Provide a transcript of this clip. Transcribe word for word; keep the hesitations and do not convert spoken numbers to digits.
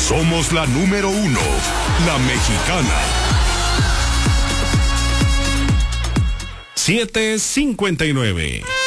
Somos la número uno, la mexicana. siete cincuenta y nueve.